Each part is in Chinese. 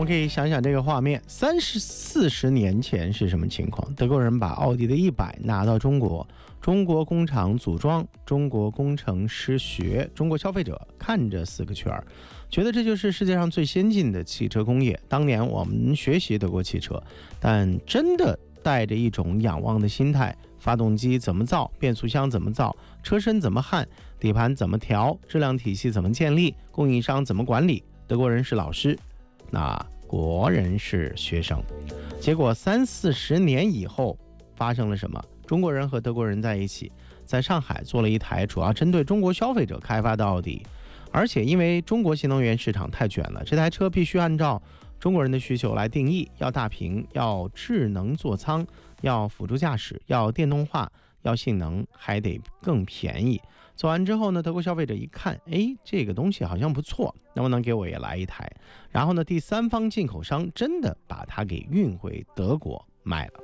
们可以想想这个画面，40年前是什么情况？德国人把奥迪的100拿到中国，中国工厂组装，中国工程师学，中国消费者看着4个圈，觉得这就是世界上最先进的汽车工业。当年我们学习德国汽车，但真的带着一种仰望的心态，发动机怎么造，变速箱怎么造，车身怎么焊，底盘怎么调，质量体系怎么建立，供应商怎么管理。德国人是老师，那国人是学生。结果30-40年以后发生了什么？中国人和德国人在一起，在上海做了一台主要针对中国消费者开发的奥迪，而且因为中国新能源市场太卷了，这台车必须按照中国人的需求来定义，要大屏，要智能座舱，要辅助驾驶，要电动化，要性能，还得更便宜。做完之后呢，德国消费者一看，这个东西好像不错，能不能给我也来一台？然后呢，第三方进口商真的把它给运回德国卖了。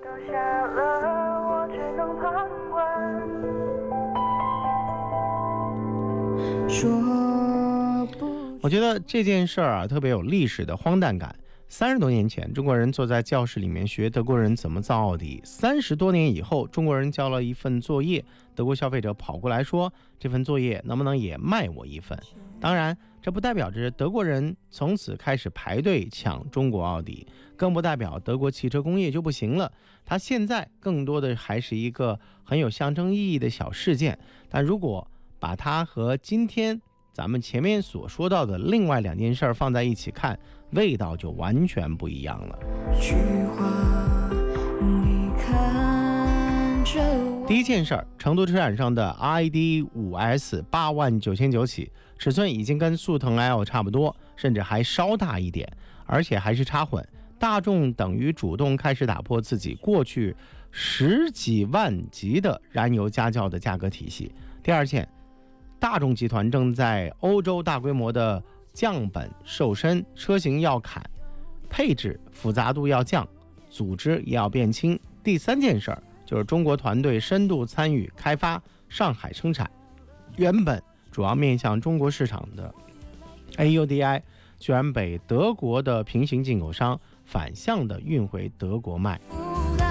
我觉得这件事儿特别有历史的荒诞感。30多年前，中国人坐在教室里面学德国人怎么造奥迪；30多年以后，中国人交了一份作业，德国消费者跑过来说，这份作业能不能也卖我一份？当然，这不代表着德国人从此开始排队抢中国奥迪，更不代表德国汽车工业就不行了。它现在更多的还是一个很有象征意义的小事件，但如果把它和今天咱们前面所说到的另外2件事放在一起看，味道就完全不一样了。第一件事，成都车展上的 ID.5S 89900起，尺寸已经跟速腾 L 差不多，甚至还稍大一点，而且还是插混。大众等于主动开始打破自己过去10几万级的燃油家轿的价格体系。第二件，大众集团正在欧洲大规模的降本瘦身，车型要砍，配置复杂度要降，组织也要变轻。第3件事就是中国团队深度参与开发上海生产，原本主要面向中国市场的 AUDI 居然被德国的平行进口商反向的运回德国卖。